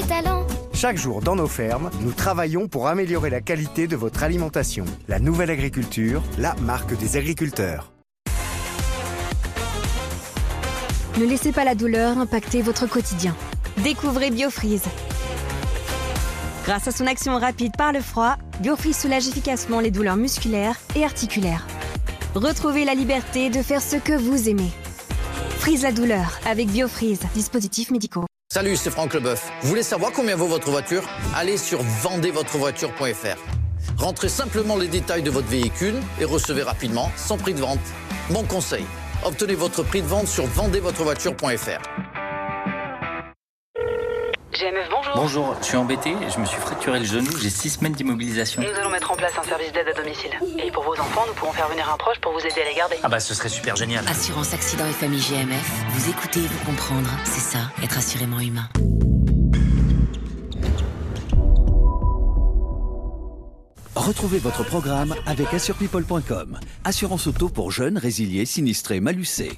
tes talents. Chaque jour dans nos fermes, nous travaillons pour améliorer la qualité de votre alimentation. La nouvelle agriculture, la marque des agriculteurs. Ne laissez pas la douleur impacter votre quotidien. Découvrez Biofreeze. Grâce à son action rapide par le froid, Biofreeze soulage efficacement les douleurs musculaires et articulaires. Retrouvez la liberté de faire ce que vous aimez. Freeze la douleur avec Biofreeze, dispositifs médicaux. Salut, c'est Franck Leboeuf. Vous voulez savoir combien vaut votre voiture? Allez sur vendezvotrevoiture.fr. Rentrez simplement les détails de votre véhicule et recevez rapidement son prix de vente. Mon conseil, obtenez votre prix de vente sur vendezvotrevoiture.fr. GMF, bonjour. Bonjour, je suis embêté, je me suis fracturé le genou, j'ai 6 semaines d'immobilisation. Nous allons mettre en place un service d'aide à domicile. Et pour vos enfants, nous pourrons faire venir un proche pour vous aider à les garder. Ah bah ce serait super génial. Assurance accident et famille GMF. Vous écoutez et vous comprendre. C'est ça, être assurément humain. Retrouvez votre programme avec assurepeople.com. Assurance auto pour jeunes, résiliés, sinistrés, malucés.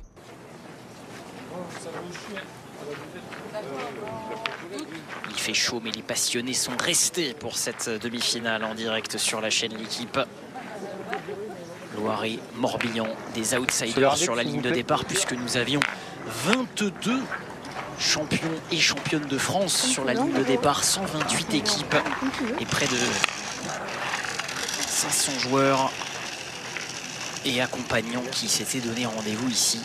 Il fait chaud, mais les passionnés sont restés pour cette demi-finale en direct sur la chaîne L'Équipe. Loiret, Morbihan, des outsiders sur la ligne de départ, puisque nous avions 22 champions et championnes de France sur la ligne de départ, 128 équipes et près de 500 joueurs et accompagnants qui s'étaient donné rendez-vous ici.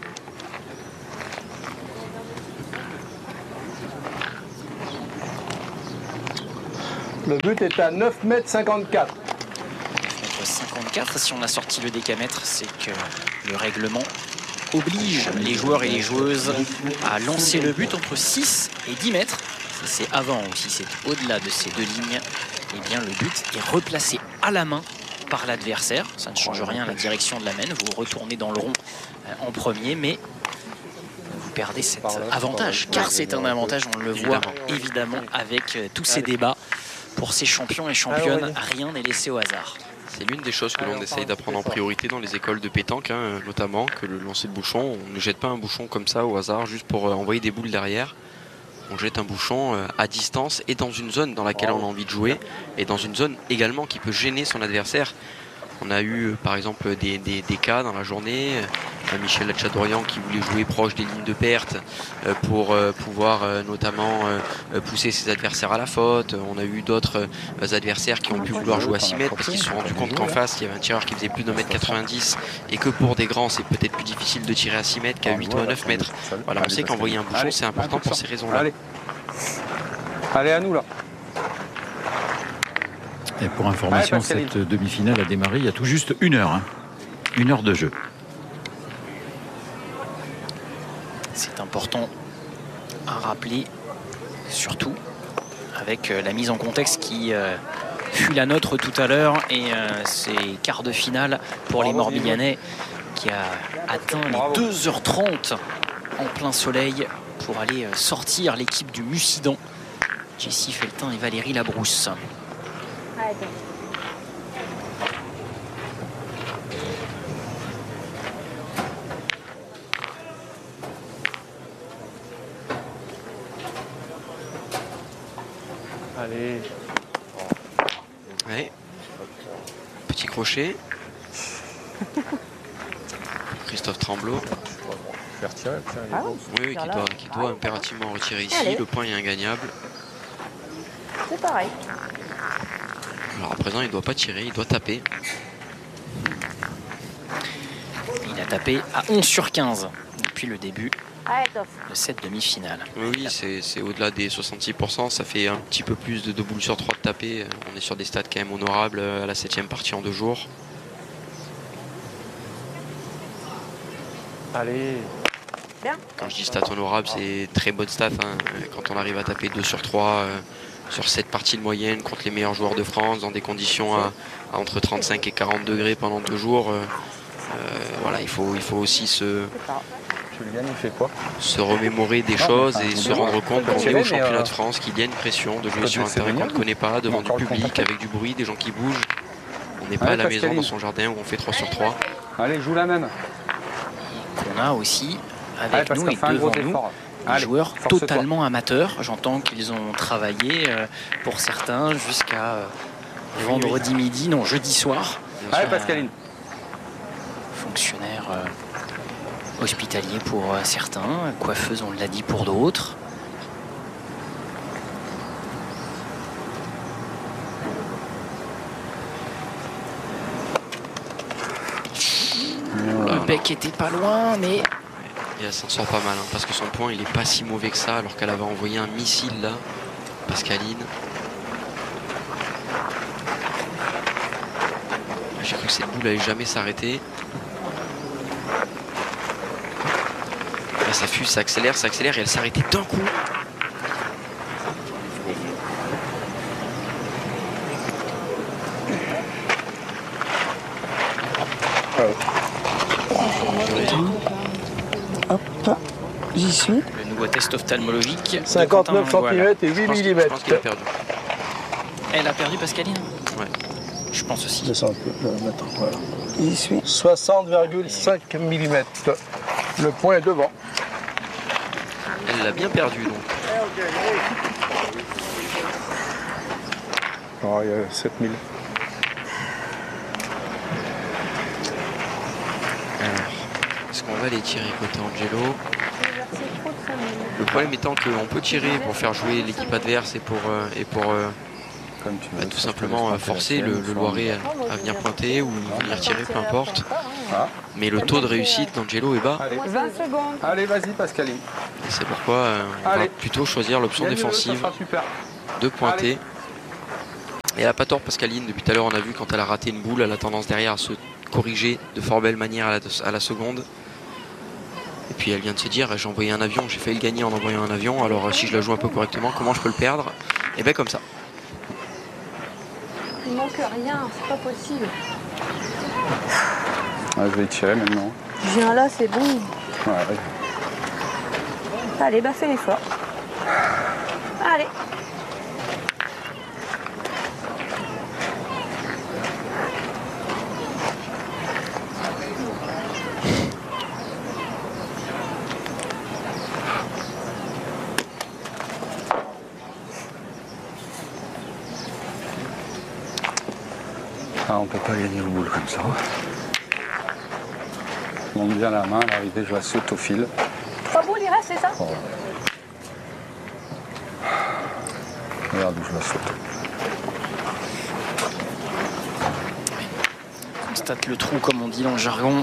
Le but est à 9,54 m. 9,54 m. Si on a sorti le décamètre, c'est que le règlement oblige les joueurs et les joueuses à lancer le but entre 6 et 10 mètres. Si c'est avant ou si c'est au-delà de ces deux lignes, eh bien le but est replacé à la main par l'adversaire. Ça ne change rien à la direction de la main. Vous retournez dans le rond en premier, mais vous perdez cet avantage, car c'est un avantage, on le voit évidemment avec tous ces débats. Pour ces champions et championnes, rien n'est laissé au hasard. C'est l'une des choses que l'on essaye d'apprendre en priorité dans les écoles de pétanque, notamment que le lancer de bouchon. On ne jette pas un bouchon comme ça au hasard juste pour envoyer des boules derrière. On jette un bouchon à distance et dans une zone dans laquelle on a envie de jouer et dans une zone également qui peut gêner son adversaire. On a eu par exemple des cas dans la journée, Michel Hatchadorian qui voulait jouer proche des lignes de perte pour pouvoir notamment pousser ses adversaires à la faute. On a eu d'autres adversaires qui ont pu vouloir jouer à 6 mètres parce qu'ils se sont rendus compte qu'en face il y avait un tireur qui faisait plus de 1,90 m et que pour des grands c'est peut-être plus difficile de tirer à 6 mètres qu'à 8 ou à 9 mètres. Voilà, on sait qu'envoyer un bouchon c'est important pour ces raisons-là. Allez, à nous là. Et pour information, cette demi-finale a démarré il y a tout juste 1 heure. 1 heure de jeu. C'est important à rappeler, surtout avec la mise en contexte qui fut la nôtre tout à l'heure et ces quarts de finale pour les Morbihanais qui a atteint les 2h30 en plein soleil pour aller sortir l'équipe du Mussidan. Jessie Feltin et Valérie Labrousse. Allez. Ouais. Petit crochet. Christophe Tremblot. Oui, qui doit impérativement retirer ici. Allez. Le point est ingagnable. C'est pareil. Alors à présent, il ne doit pas tirer, il doit taper. Il a tapé à 11 sur 15 depuis le début de cette demi-finale. Oui, c'est au-delà des 66%. Ça fait un petit peu plus de 2 boules sur 3 de taper. On est sur des stats quand même honorables à la 7e partie en 2 jours. Allez. Bien. Quand je dis stats honorables, c'est très bonne stat. Quand on arrive à taper 2 sur 3 sur cette partie de moyenne contre les meilleurs joueurs de France dans des conditions à entre 35 et 40 degrés pendant 2 jours. Voilà, il faut aussi se remémorer des choses et se rendre compte qu'on est au championnat de France, qu'il y a une pression de jouer sur un terrain qu'on ne connaît pas, devant du public, avec du bruit, des gens qui bougent. On n'est pas à la maison dans son jardin où on fait 3 sur 3. Allez, joue la même. On a aussi avec nous et devant nous Des joueurs totalement amateurs. J'entends qu'ils ont travaillé pour certains jusqu'à vendredi midi, non, jeudi soir. Allez, Pascaline. Fonctionnaire hospitalier pour certains, coiffeuse, on l'a dit, pour d'autres. Le bec était pas loin, mais... Et elle s'en sort pas mal, hein, parce que son point, il est pas si mauvais que ça, alors qu'elle avait envoyé un missile là, Pascaline. J'ai cru que cette boule allait jamais s'arrêter. Là, ça fuse, ça accélère, et elle s'est arrêtée d'un coup. Hop, j'y suis. Le nouveau test ophtalmologique. 59 cm voilà. et 8 mm. Je pense qu'il a perdu. Elle a perdu, Pascaline? Ouais. Je pense aussi. Descends un peu, je vais le mettre, voilà. J'y suis. 60,5 mm. Le point est devant. Elle l'a bien perdu donc. Oh, il y a 7000. Est-ce qu'on va les tirer côté Angelo? Le problème étant qu'on peut tirer pour faire jouer l'équipe adverse et pour tout simplement forcer le Loiret à venir pointer ou venir tirer, peu importe. Mais le taux de réussite d'Angelo est bas. Allez, 20 secondes. Allez, vas-y, Pascaline. Et c'est pourquoi on va plutôt choisir l'option défensive de pointer. Et elle n'a pas tort, Pascaline. Depuis tout à l'heure, on a vu quand elle a raté une boule, elle a tendance derrière à se corriger de fort belle manière à la seconde. Et puis elle vient de se dire, j'ai envoyé un avion, j'ai failli le gagner en envoyant un avion, alors si je la joue un peu correctement, comment je peux le perdre? Et bien comme ça. Il manque rien, c'est pas possible. Je vais y tirer maintenant. Je viens là, c'est bon. Ouais. Allez, bah fais l'effort. Allez. Ah, on peut pas gagner au boule comme ça. Je monte bien la main, à l'arrivée, je la saute au fil. 3 boules, il reste, c'est ça? Oh. Regarde où je la saute. On constate le trou, comme on dit dans le jargon.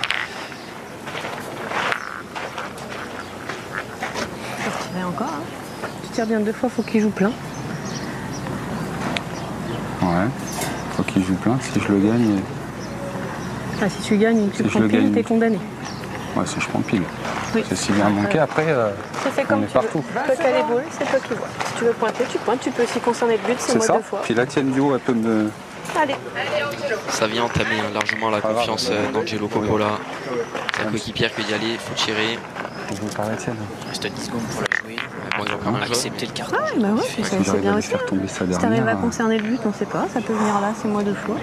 Je vais tirer encore. Hein. Tu tires bien 2 fois, faut qu'il joue plein. Ouais. Faut qu'il joue plein, si je le gagne. Ah, si tu gagnes, tu prends pile, t'es condamné. Ouais, si je prends pile. Oui. Parce que s'il vient manquer, après, c'est comme on est partout. Tu peux caler boule, c'est toi qui vois. Si tu veux pointer, tu pointes. Tu peux aussi concerner le but, c'est moi ça. 2 fois. Puis la tienne du haut, elle peut me... Allez. Ça vient entamer largement la confiance d'Angelo Coppola. Sa coéquipière que d'y aller, il faut tirer. Je veux par la tienne. Il reste 10 secondes pour la jouer. Bon, il a quand même accepter le carton. Ah, bah ouais, c'est bien aussi. Si t'arrives à concerner le but, on sait pas. Ça peut venir là, c'est moi 2 fois.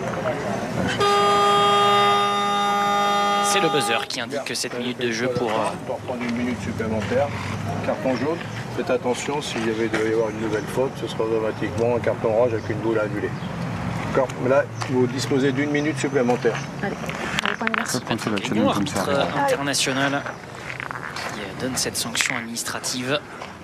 C'est le buzzer qui indique que 7 minutes de jeu pour prendre une minute supplémentaire. Carton jaune. Faites attention, s'il devait y avoir une nouvelle faute, ce sera automatiquement un carton orange avec une boule annulée. D'accord. Mais là, vous disposez d'une minute supplémentaire. Allez. Une arbitre international qui donne cette sanction administrative.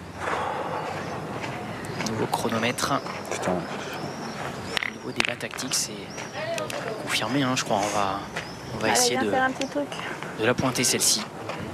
Nouveau chronomètre. Putain. Nouveau débat tactique, c'est confirmé, hein, je crois. On va essayer de la pointer, celle-ci.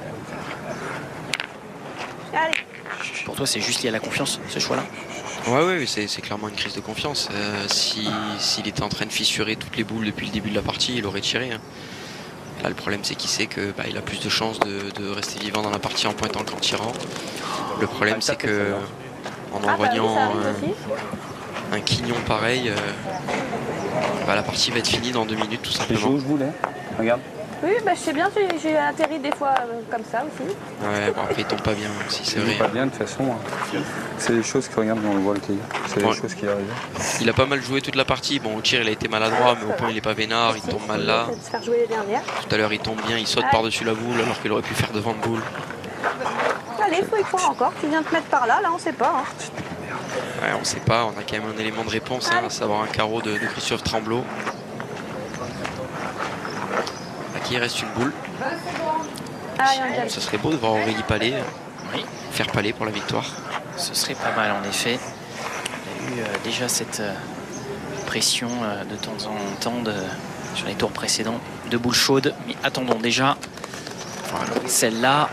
Allez. Pour toi, c'est juste lié à la confiance, ce choix-là? Ouais, c'est clairement une crise de confiance. S'il était en train de fissurer toutes les boules depuis le début de la partie, il aurait tiré. Hein. Là, le problème, c'est qu'il sait que il a plus de chances de rester vivant dans la partie en pointant qu'en tirant. Le problème, c'est que en envoyant un quignon pareil, la partie va être finie dans 2 minutes, tout simplement. Je voulais. Regarde. Oui, bah, je sais bien, j'ai atterri des fois comme ça aussi. Ouais, bon, après il tombe pas bien aussi, c'est vrai. Il tombe pas bien de toute façon. Hein. C'est des choses qui regardent, on le voit le cahier. C'est des choses qui arrivent. Il a pas mal joué toute la partie. Bon, au tir, il a été maladroit, mais au point, il est pas vénard, il tombe mal là. Se faire jouer les dernières. Tout à l'heure, il tombe bien, il saute par-dessus la boule alors qu'il aurait pu faire devant de boule. Allez, faut y croire encore. Tu viens de te mettre par là, on sait pas. Hein. Ouais, on sait pas, on a quand même un élément de réponse, à savoir un carreau de Christophe Tremblot. À qui il reste une boule. Ce serait beau de voir Aurélie Palais faire Palais pour la victoire. Ce serait pas mal en effet. Il y a eu déjà cette pression de temps en temps sur les tours précédents de boules chaudes. Mais attendons déjà celle-là.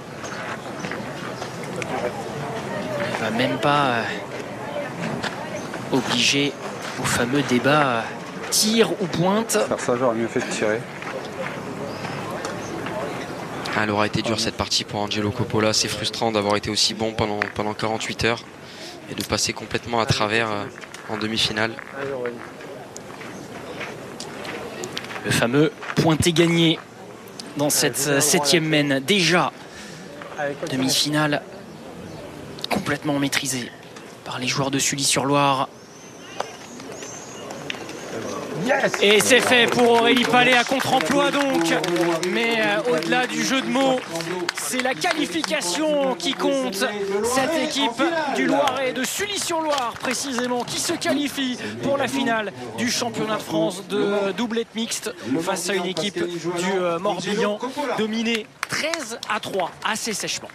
On ne va même pas obliger au fameux débat tir ou pointe. Faire ça, j'aurais mieux fait de tirer. Elle aura été dure cette partie pour Angelo Coppola. C'est frustrant d'avoir été aussi bon pendant 48 heures et de passer complètement à travers en demi-finale. Le fameux pointé gagné dans cette 7e main. Déjà, demi-finale complètement maîtrisée par les joueurs de Sully-sur-Loire. Et c'est fait pour Aurélie Palais à contre-emploi donc. Mais au-delà du jeu de mots, c'est la qualification qui compte. Cette équipe du Loiret, de Sully-sur-Loire précisément, qui se qualifie pour la finale du championnat de France de doublette mixte face à une équipe du Morbihan dominée 13-3 assez sèchement.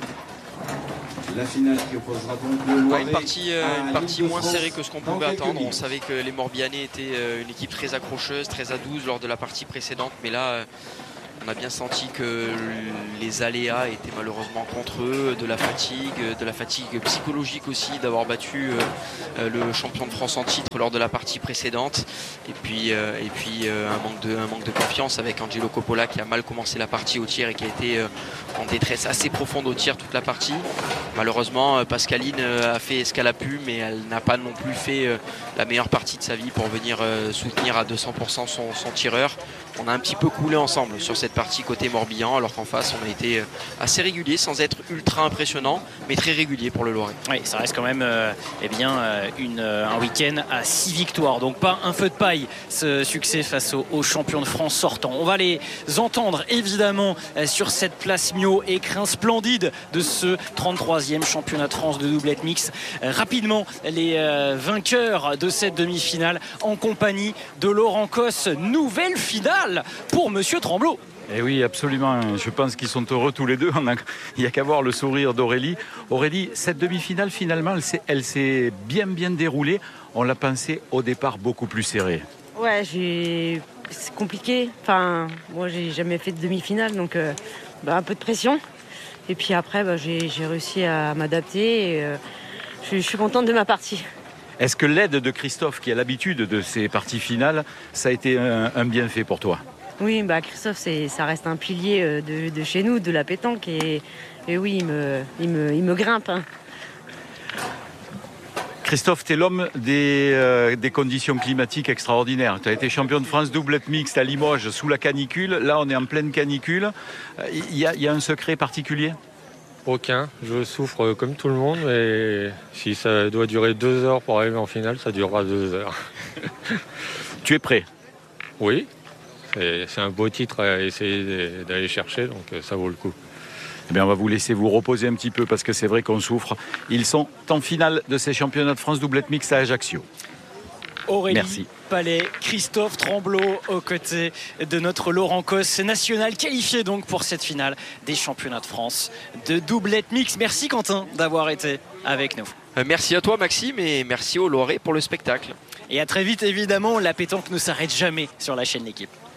La finale qui opposera donc le Loiret. Une partie moins serrée que ce qu'on pouvait attendre. On savait que les Morbihanais étaient une équipe très accrocheuse, très à 12 lors de la partie précédente. Mais là, on a bien senti que les aléas étaient malheureusement contre eux, de la fatigue psychologique aussi d'avoir battu le champion de France en titre lors de la partie précédente. Et puis un manque de confiance avec Angelo Coppola qui a mal commencé la partie au tir et qui a été en détresse assez profonde au tir toute la partie. Malheureusement, Pascaline a fait ce qu'elle a pu, mais elle n'a pas non plus fait la meilleure partie de sa vie pour venir soutenir à 200% son tireur. On a un petit peu coulé ensemble sur cette partie côté Morbihan, alors qu'en face on a été assez régulier sans être ultra impressionnant, mais très régulier pour le Loiret. Oui, ça reste quand même un week-end à 6 victoires, donc pas un feu de paille ce succès face aux champions de France sortants. On va les entendre évidemment sur cette place Mio, écrin splendide de ce 33e championnat de France de doublette mixte. Rapidement, les vainqueurs de cette demi-finale en compagnie de Laurent Cosse. Nouvelle finale pour Monsieur Tremblot. Et oui, absolument. Je pense qu'ils sont heureux tous les deux. Il n'y a qu'à voir le sourire d'Aurélie. Aurélie, cette demi-finale, finalement, elle s'est bien déroulée. On l'a pensé au départ beaucoup plus serré. Ouais, c'est compliqué. Enfin, moi, j'ai jamais fait de demi-finale, donc un peu de pression. Et puis après, j'ai réussi à m'adapter. Et, je suis contente de ma partie. Est-ce que l'aide de Christophe, qui a l'habitude de ces parties finales, ça a été un bienfait pour toi ? Oui, Christophe, ça reste un pilier de chez nous, de la pétanque. Et oui, il me grimpe. Hein. Christophe, tu es l'homme des conditions climatiques extraordinaires. Tu as été champion de France doublette mixte à Limoges sous la canicule. Là, on est en pleine canicule. Il y a un secret particulier ? Aucun. Je souffre comme tout le monde. Et si ça doit durer 2 heures pour arriver en finale, ça durera 2 heures. Tu es prêt ? Oui. C'est un beau titre à essayer d'aller chercher, donc ça vaut le coup. Eh bien, on va vous laisser vous reposer un petit peu parce que c'est vrai qu'on souffre. Ils sont en finale de ces championnats de France doublette mixte à Ajaccio. Aurélie Palais, Christophe Tremblot aux côtés de notre Laurent Cosse, national qualifié donc pour cette finale des championnats de France de doublette mixte. Merci Quentin d'avoir été avec nous. Merci à toi Maxime et merci au Loiret pour le spectacle. Et à très vite évidemment, la pétanque ne s'arrête jamais sur la chaîne L'Équipe.